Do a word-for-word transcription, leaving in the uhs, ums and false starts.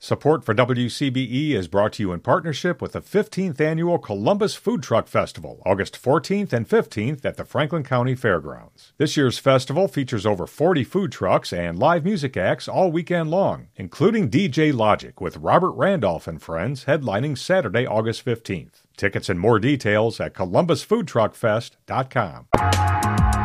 Support for W C B E is brought to you in partnership with the fifteenth Annual Columbus Food Truck Festival, August fourteenth and fifteenth at the Franklin County Fairgrounds. This year's festival features over forty food trucks and live music acts all weekend long, including D J Logic with Robert Randolph and Friends headlining Saturday, August fifteenth. Tickets and more details at columbus food truck fest dot com.